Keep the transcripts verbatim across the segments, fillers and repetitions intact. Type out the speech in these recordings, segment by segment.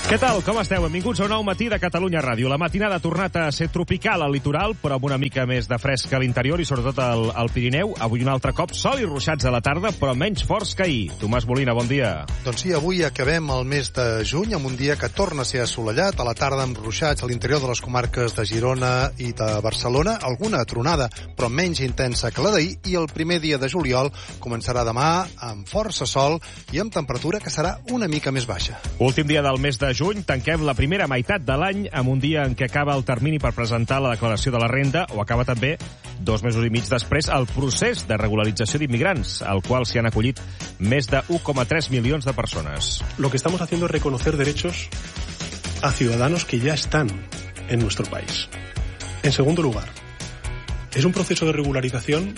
Què tal? Com esteu? Benvinguts a un nou matí de Catalunya Ràdio. La matinada ha tornat a ser tropical al litoral, però amb una mica més de fresc a l'interior i sobretot al, al Pirineu. Avui un altre cop sol i ruixats a la tarda, però menys forts que ahir. Tomàs Molina, bon dia. Doncs sí, avui acabem el mes de juny amb un dia que torna a ser assolellat, a la tarda amb ruixats a l'interior de les comarques de Girona i de Barcelona, alguna tronada, però menys intensa que la d'ahir, i el primer dia de juliol començarà demà amb força sol i amb temperatura que serà una mica més baixa. Últim dia del mes de juny, tanquem la primera meitat de l'any amb un dia en què acaba el termini per presentar la declaració de la renda, o acaba també dos mesos i mig després el procés de regularització d'immigrants, al qual s'hi han acollit més de u coma tres milions de persones. Lo que estamos haciendo es reconocer derechos a ciudadanos que ya están en nuestro país. En segundo lugar, es un proceso de regularización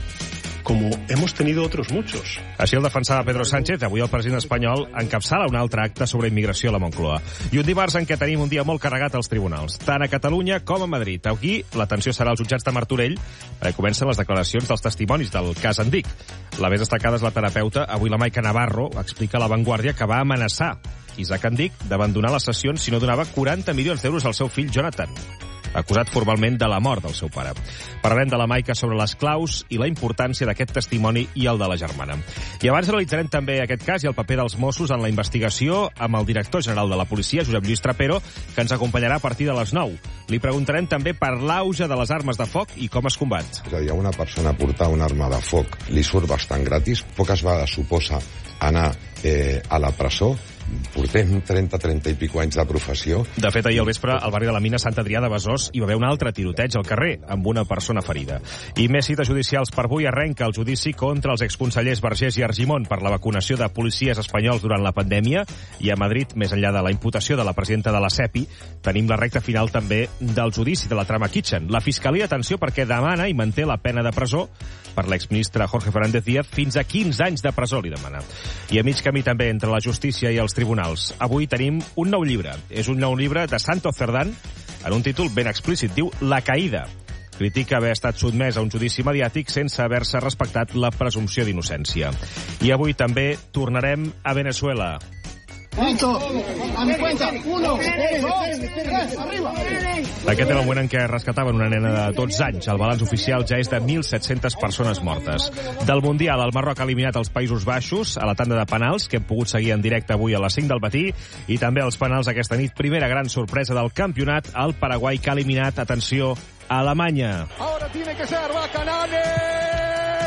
como hemos tenido otros muchos. Així el defensava Pedro Sánchez. Avui el president espanyol encapçala un altre acte sobre immigració a la Moncloa. I un dimarts en què tenim un dia molt carregat als tribunals, tant a Catalunya com a Madrid. Aquí l'atenció serà als jutjats de Martorell, perquè comencen les declaracions dels testimonis del cas Andic. La més destacada és la terapeuta, avui la Maica Navarro, explica a La Vanguardia que va amenaçar Isaac Andic d'abandonar les sessions si no donava quaranta milions d'euros al seu fill Jonathan, acusat formalment de la mort del seu pare. Parlarem de la Maica sobre les claus i la importància d'aquest testimoni i el de la germana. I abans analitzarem també aquest cas i el paper dels Mossos en la investigació amb el director general de la policia, Josep Lluís Trapero, que ens acompanyarà a partir de les nou. Li preguntarem també per l'auge de les armes de foc i com es combat. És a dir, a una persona portar una arma de foc li surt bastant gratis, poques vegades suposa anar eh, a la presó. Portem trenta, trenta i pico anys de professió. De fet, ahir al vespre, al barri de la Mina Sant Adrià de Besòs, hi va haver un altre tiroteig al carrer, amb una persona ferida. I més cites judicials per avui. Arrenca el judici contra els exconsellers Vergés i Argimon per la vacunació de policies espanyols durant la pandèmia. I a Madrid, més enllà de la imputació de la presidenta de la SEPI, tenim la recta final també del judici de la trama Kitchen. La Fiscalia, atenció, perquè demana i manté la pena de presó per l'exministre Jorge Fernández Díaz. Fins a quinze anys de presó li demana. I a mig camí també entre la justícia i els tribunals. Avui tenim un nou llibre. És un nou llibre de Santo Cerdán, en un títol ben explícit. Diu La caïda. Critica haver estat sotmès a un judici mediàtic sense haver-se respectat la presumpció d'innocència. I avui també tornarem a Venezuela. Listo, a mi cuenta, uno, dos, tres, arriba. Aquest era el moment en què rescataven una nena de dotze anys. El balanç oficial ja és de mil set-centes persones mortes. Del Mundial, el Marroc ha eliminat els Països Baixos a la tanda de penals, que hem pogut seguir en directe avui a les cinc del matí, i també els penals aquesta nit. Primera gran sorpresa del campionat, el Paraguai, que ha eliminat, atenció, a Alemanya. Ahora tiene que ser Bacanale.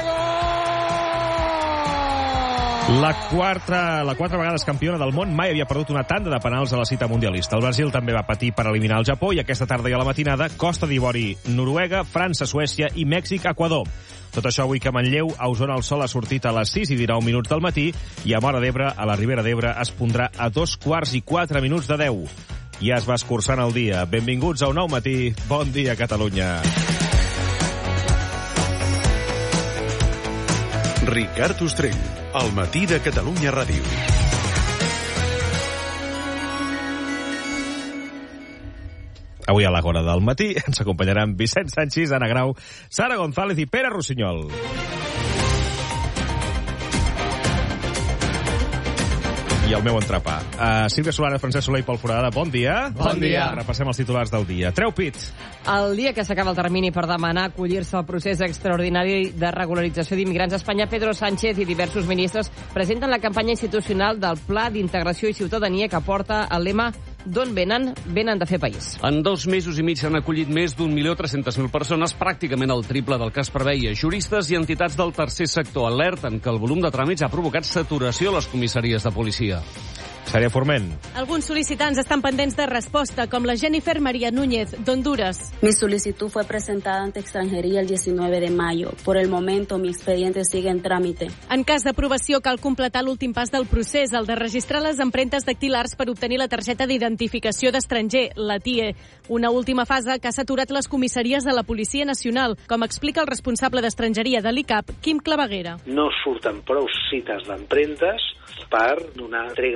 La quarta, la quatre vegades campiona del món mai havia perdut una tanda de penals a la cita mundialista. El Brasil també va patir per eliminar el Japó i aquesta tarda i a la matinada Costa d'Ivori, Noruega, França, Suècia i Mèxic, Equador. Tot això avui que a Manlleu, a Osona el sol ha sortit a les sis i dinou minuts del matí i a Móra d'Ebre, a la Ribera d'Ebre, es pondrà a dos quarts i quatre minuts de deu. Ja es va escurçant el dia. Benvinguts a un nou matí. Bon dia, Catalunya. Ricard Ostrell, al matí de Catalunya Ràdio. Avui a l'hora del matí ens acompanyaran Vicent Sanchis, Anna Grau, Sara González i Pere Rossinyol. I el meu entrepà. Uh, Sílvia Solana, Francesc Soler i Pol Foradada, bon dia. Bon dia. Repassem els titulars del dia. Treu pit. El dia que s'acaba el termini per demanar acollir-se al procés extraordinari de regularització d'immigrants a Espanya, Pedro Sánchez i diversos ministres presenten la campanya institucional del Pla d'Integració i Ciutadania que porta el lema D'on venen? Venen de fer país. En dos mesos i mig s'han acollit més d'un milió tres-centes mil persones, pràcticament el triple del que es preveia. Juristes i entitats del tercer sector alerten que el volum de tràmits ha provocat saturació a les comissaries de policia. Sària Forment. Alguns sol·licitants estan pendents de resposta, com la Jennifer María Núñez, d'Honduras. Mi solicitud fue presentada ante extranjería el diecinueve de mayo. Por el momento, mi expediente sigue en trámite. En cas d'aprovació, cal completar l'últim pas del procés, el de registrar les empremtes dactilars per obtenir la targeta d'identificació d'estranger, la T I E. Una última fase que ha saturat les comissaries de la Policia Nacional, com explica el responsable d'estrangeria de l'I C A P, Quim Claveguera. No surten prou cites d'empremtes per donar entrega de targeta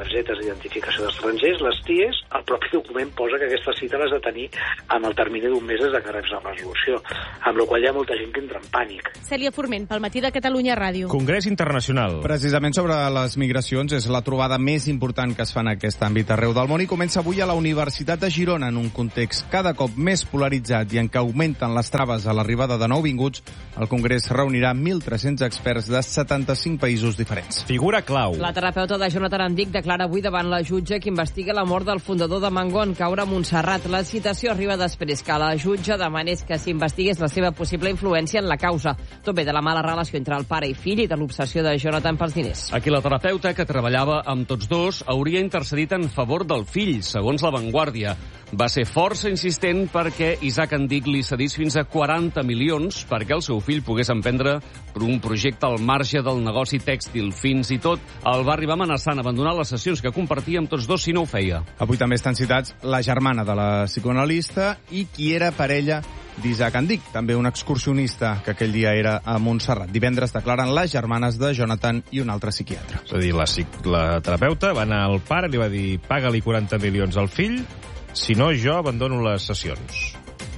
targetes d'identificació d'estrangers, les T I Es, el propi document posa que aquesta cita l'has de tenir amb el termini d'un mes des de que reps la resolució, amb la qual hi ha molta gent que entra en pànic. Cèlia Forment, pel Matí de Catalunya Ràdio. Congrés Internacional. Precisament sobre les migracions és la trobada més important que es fa en aquest àmbit arreu del món i comença avui a la Universitat de Girona en un context cada cop més polaritzat i en què augmenten les traves a l'arribada de nouvinguts. El Congrés reunirà mil tres-cents experts de setanta-cinc països diferents. Figura clau. La terapeuta de Jonathan Andic declara avui davant la jutge que investiga la mort del fundador de Mango en caure a Montserrat. La citació arriba després que la jutge demanés que s'investigués la seva possible influència en la causa. Tot ve de la mala relació entre el pare i fill i de l'obsessió de Jonathan pels diners. Aquí la terapeuta, que treballava amb tots dos, hauria intercedit en favor del fill, segons La Vanguardia. Va ser força insistent perquè Isaac Andic li cedís fins a quaranta milions perquè el seu fill pogués emprendre per un projecte al marge del negoci tèxtil. Fins i tot el va arribar amenaçant abandonar les sessions que compartia amb tots dos si no ho feia. Avui també estan citats la germana de la psicoanalista i qui era parella d'Isaac Andic, també un excursionista que aquell dia era a Montserrat. Divendres declaren les germanes de Jonathan i un altre psiquiatre. És a dir, la, la terapeuta va anar al pare i li va dir paga-li quaranta milions al fill, si no jo abandono les sessions.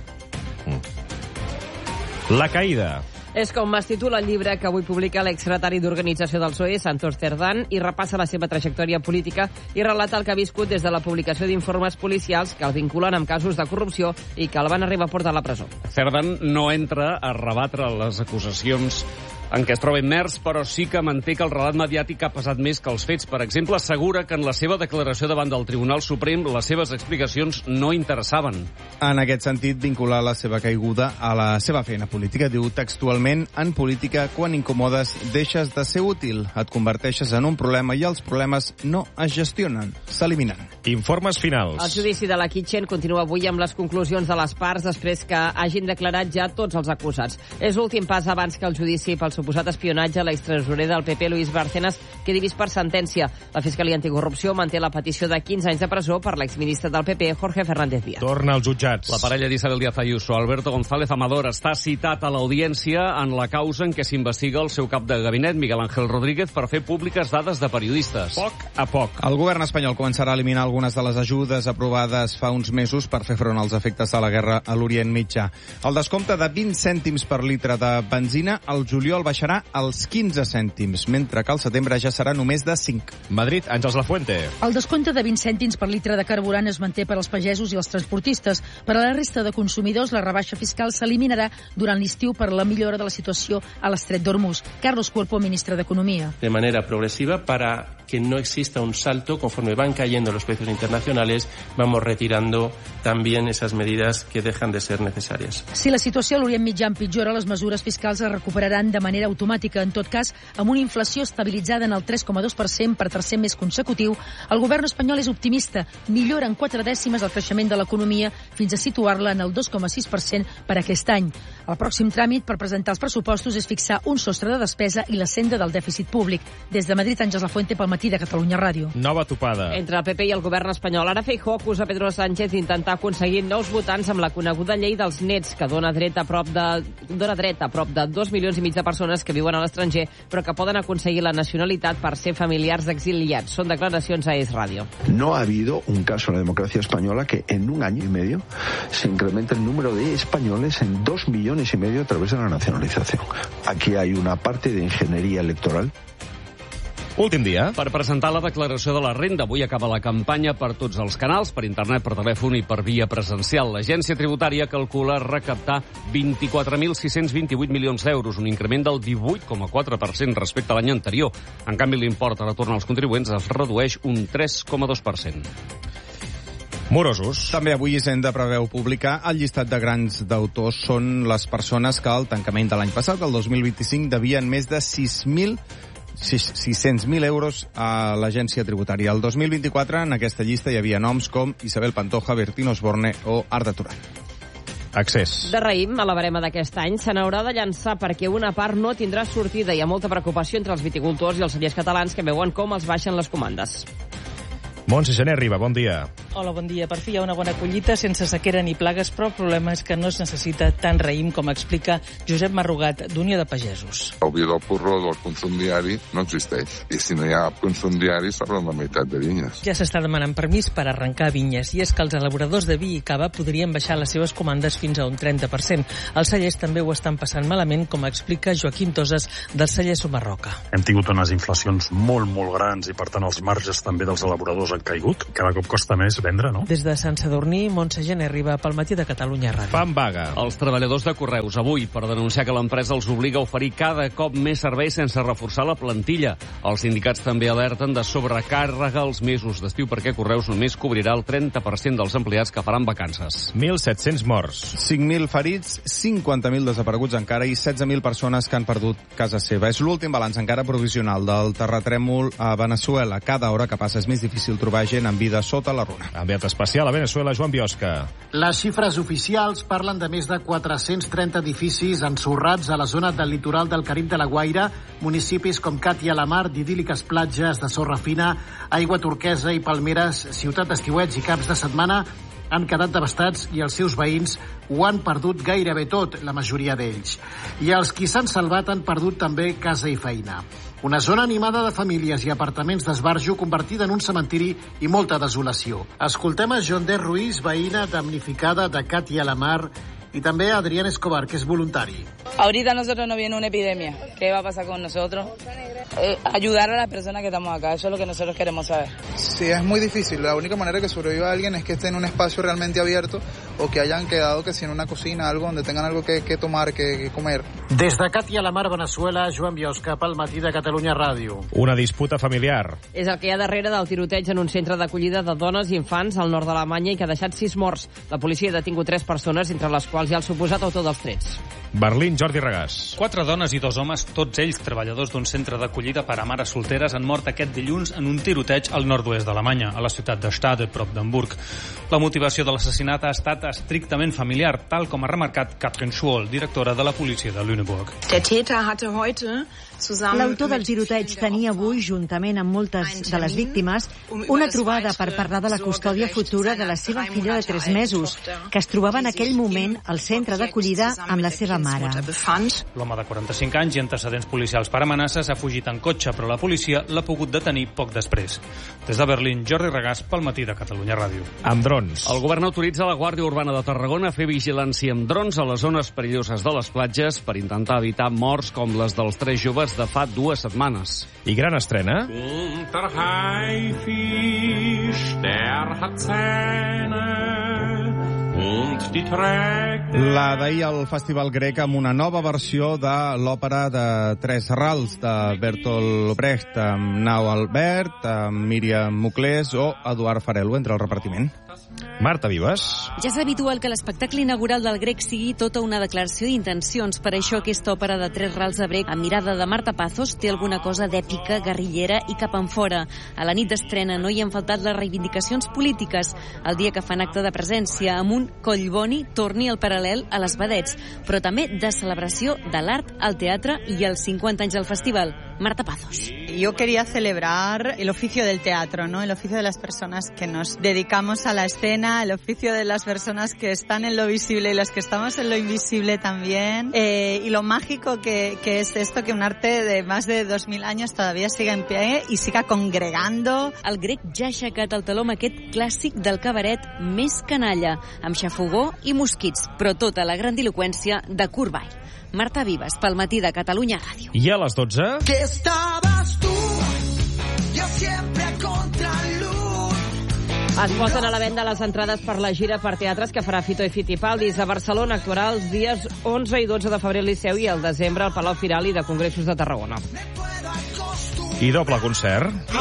Mm. La caïda. És com es titula el llibre que avui publica l'exsecretari d'Organització del P S O E, Santos Cerdán, i repassa la seva trajectòria política i relata el que ha viscut des de la publicació d'informes policials que el vinculen amb casos de corrupció i que el van arribar a portar a la presó. Cerdán no entra a rebatre les acusacions en què es troba immers, però sí que manté que el relat mediàtic ha pesat més que els fets. Per exemple, assegura que en la seva declaració davant del Tribunal Suprem les seves explicacions no interessaven. En aquest sentit, vincular la seva caiguda a la seva feina política. Diu textualment, en política, quan incomodes, deixes de ser útil, et converteixes en un problema i els problemes no es gestionen, s'eliminen. Informes finals. El judici de la Kitchen continua avui amb les conclusions de les parts després que hagin declarat ja tots els acusats. És l'últim pas abans que el judici pel suposat espionatge a l'extresorer del P P, Luis Bárcenas, quedi vist per sentència. La Fiscalia Anticorrupció manté la petició de quinze anys de presó per l'exministre del P P, Jorge Fernández Díaz. Torna als jutjats. La parella d'Isabel Díaz Ayuso, Alberto González Amador, està citat a l'audiència en la causa en què s'investiga el seu cap de gabinet, Miguel Ángel Rodríguez, per fer públiques dades de periodistes. Poc a poc. El govern espanyol començarà a eliminar algunes de les ajudes aprovades fa uns mesos per fer front als efectes de la guerra a l'Orient Mitjà. El descompte de vint cèntims per litre de benzina al juliol baixarà als quinze cèntims, mentre que al setembre ja serà només de cinc. Madrid, Àngels Lafuente. El descompte de vint cèntims per litre de carburant es manté per als pagesos i els transportistes. Per a la resta de consumidors, la rebaixa fiscal s'eliminarà durant l'estiu per la millora de la situació a l'estret d'Hormuz. Carlos Cuerpo, ministre d'Economia. De manera progresiva, para que no exista un salto, conforme van cayendo los precios internacionales, vamos retirando también esas medidas que dejan de ser necesarias. Si la situació a l'Orient Mitjà empitjora, les mesures fiscals es recuperaran de manera automàtica. En tot cas, amb una inflació estabilitzada en el tres coma dos per cent per tercer mes consecutiu, el govern espanyol és optimista. Millora en quatre dècimes el creixement de l'economia fins a situar-la en el dos coma sis per cent per aquest any. El pròxim tràmit per presentar els pressupostos és fixar un sostre de despesa i la senda del dèficit públic. Des de Madrid, Àngels Lafuente, pel Matí de Catalunya Ràdio. Nova topada. Entre el P P i el govern espanyol. Ara Feijóo acusa Pedro Sánchez d'intentar aconseguir nous votants amb la coneguda llei dels nets, que dona dret a prop de, dona dret a prop de dos milions i mig de persones que viuen a l'estranger, però que poden aconseguir la nacionalitat per ser familiars exiliats. Són declaracions a Es Radio. No ha habido un caso en la democracia española que en un año y medio se incremente el número de españoles en dos millones y medio a través de la nacionalización. Aquí hay una parte de ingeniería electoral. Últim dia. Per presentar la declaració de la renda, avui acaba la campanya per tots els canals, per internet, per telèfon i per via presencial. L'agència tributària calcula recaptar vint-i-quatre mil sis-cents vint-i-vuit milions d'euros, un increment del divuit coma quatre per cent respecte a l'any anterior. En canvi, l'import a retorn als contribuents es redueix un tres coma dos per cent. Morosos. També avui Hisenda preveu publicar el llistat de grans deutors. Són les persones que al tancament de l'any passat, el dos mil vint-i-cinc, devien més de sis mil sis-cents mil euros a l'agència tributària. El dos mil vint-i-quatre, en aquesta llista hi havia noms com Isabel Pantoja, Bertín Osborne o Arda Turan. Accés. De raïm, a la barema d'aquest any, se n'haurà de llançar perquè una part no tindrà sortida. Hi ha molta preocupació entre els viticultors i els cellers catalans que veuen com els baixen les comandes. Montse Gené arriba, bon dia. Hola, bon dia. Per fi hi ha una bona collita sense sequera ni plagues, però el problema és que no es necessita tant raïm com explica Josep Marrugat, d'Unió de Pagesos. El vi del porró del consum diari no existeix. I si no hi ha consum diari, s'obren la meitat de vinyes. Ja s'està demanant permís per arrencar vinyes, i és que els elaboradors de vi i cava podrien baixar les seves comandes fins a un trenta per cent. Els cellers també ho estan passant malament, com explica Joaquim Toses, del celler Sumarroca. Hem tingut unes inflacions molt, molt grans i, per tant, els marges també dels elaboradors han caigut. Cada cop costa més vendre, no? Des de Sant Sadurní, Montse Gené arriba pel matí de Catalunya Ràdio. Fan vaga. Els treballadors de Correus avui per denunciar que l'empresa els obliga a oferir cada cop més serveis sense reforçar la plantilla. Els sindicats també alerten de sobrecàrrega els mesos d'estiu perquè Correus només cobrirà el trenta per cent dels empleats que faran vacances. mil set-cents morts. cinc mil ferits, cinquanta mil desapareguts encara i setze mil persones que han perdut casa seva. És l'últim balanç encara provisional del terratrèmol a Venezuela. Cada hora que passa és més difícil trobar gent amb vida sota la runa. Enviat especial a Venezuela, Joan Biosca. Les xifres oficials parlen de més de quatre-cents trenta edificis ensorrats a la zona del litoral del Carib de la Guaira, municipis com Càtia la Mar, d'idíl·liques platges de sorra fina, aigua turquesa i palmeres, ciutat d'estiuets i caps de setmana, han quedat devastats i els seus veïns ho han perdut gairebé tot, la majoria d'ells. I els qui s'han salvat han perdut també casa i feina. Una zona animada de famílies i apartaments d'esbarjo convertida en un cementiri i molta desolació. Escoltem a Jondé Ruiz, veïna damnificada de Càtia la Mar, y también a Adrián Escobar, que es voluntario. Ahorita a nosotros nos viene una epidemia. ¿Qué va a pasar con nosotros? Eh, ayudar a las personas que estamos acá. Eso es lo que nosotros queremos saber. Sí, es muy difícil. La única manera que sobreviva alguien es que esté en un espacio realmente abierto o que hayan quedado que si en una cocina, algo donde tengan algo que, que tomar, que, que comer. Des de Càtia la Mar, Venezuela, Joan Biosca, pel matí de Catalunya Ràdio. Una disputa familiar. És el que hi ha darrere del tiroteig en un centre d'acollida de dones i infants al nord d'Alemanya i que ha deixat sis morts. La policia ha detingut tres persones, entre les quals hi ha el suposat autor dels trets. Berlín, Jordi Regàs. Quatre dones i dos homes, tots ells treballadors d'un centre d'acollida per a mares solteres, han mort aquest dilluns en un tiroteig al nord-oest d'Alemanya, a la ciutat de Stade, prop d'Hamburg. La motivació de l'assassinat ha estat estrictament familiar, tal com ha remarcat Katrin Schwoll, directora de la policia de Lüneburg. L'autor del tiroteig tenia avui, juntament amb moltes de les víctimes, una trobada per parlar de la custòdia futura de la seva filla de tres mesos, que es trobava en aquell moment al centre d'acollida amb la seva mare. L'home de quaranta-cinc anys i antecedents policials per amenaces ha fugit en cotxe, però la policia l'ha pogut detenir poc després. Des de Berlín, Jordi Regàs, pel matí de Catalunya Ràdio. Amb drons. El govern autoritza la Guàrdia Urbana de Tarragona a fer vigilància amb drons a les zones perilloses de les platges per intentar evitar morts com les dels tres joves de fa dues setmanes. I gran estrena? La d'ahir al Festival Grec amb una nova versió de l'òpera de Tres Rals de Bertolt Brecht, amb Nau Albert, amb Míriam Moclés o Eduard Farelo entre el repartiment. Marta Vives. Ja és habitual que l'espectacle inaugural del Grec sigui tota una declaració d'intencions. Per això aquesta òpera de Tres Rals de Brecht, amb mirada de Marta Pazos, té alguna cosa d'èpica, guerrillera i cap enfora. A la nit d'estrena no hi han faltat les reivindicacions polítiques, el dia que fan acte de presència, amb un Collboni torni al paral·lel a les vedets, però també de celebració de l'art, al teatre i els cinquanta anys del festival. Marta Pazos. Yo quería celebrar el oficio del teatro, ¿no? El oficio de las personas que nos dedicamos a la escena, el oficio de las personas que están en lo visible y las que estamos en lo invisible también. Eh, y lo mágico que, que es esto, que un arte de más de dos mil años todavía siga en pie y siga congregando. El Grec ja ha aixecat el taló amb aquest clàssic del cabaret més canalla, amb xafogó i mosquits, però tota la grandiloqüència de Kurt Weill. Marta Vives, pel matí de Catalunya Ràdio. I a les dotze... Que estabas tú, yo siempre a contraluz. Es posen a la venda les entrades per la gira per teatres que farà Fito i Fitipaldis. A Barcelona actuarà els dies onze i dotze de febrer al Liceu i al desembre al Palau Firal i de Congressos de Tarragona. I doble concert.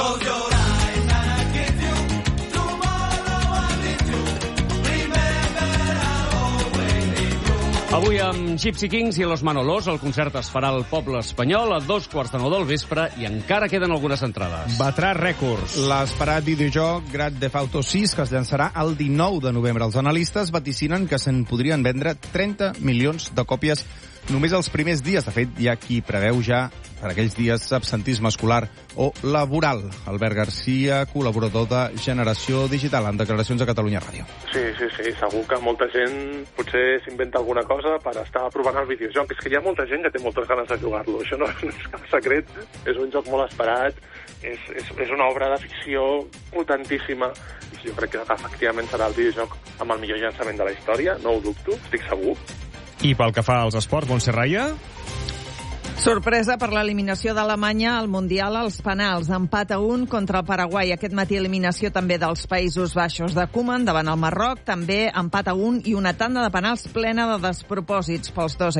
Avui amb Gypsy Kings i Los Manolos el concert es farà al poble espanyol a dos quarts de nou del vespre i encara queden algunes entrades. Batrà rècords. L'esperat videojoc Grand Theft Auto sis, que es llançarà el dinou de novembre. Els analistes vaticinen que se'n podrien vendre trenta milions de còpies només els primers dies. De fet, hi ha qui preveu ja per aquells dies absentisme escolar o laboral. Albert Garcia, col·laborador de Generació Digital, en declaracions a Catalunya Ràdio. Sí, sí, sí, segur que molta gent potser s'inventa alguna cosa per estar provant el videojoc. És que hi ha molta gent que té moltes ganes de jugar-lo. Això no és cap secret, és un joc molt esperat, és, és, és una obra de ficció potentíssima. Jo crec que efectivament serà el videojoc amb el millor llançament de la història, no ho dubto, estic segur. I pel que fa als esports, Montse Raia? Sorpresa per l'eliminació d'Alemanya al Mundial als penals. Empat a un contra el Paraguai. Aquest matí eliminació també dels Països Baixos de Koeman davant el Marroc. També empat a un i una tanda de penals plena de despropòsits pels dos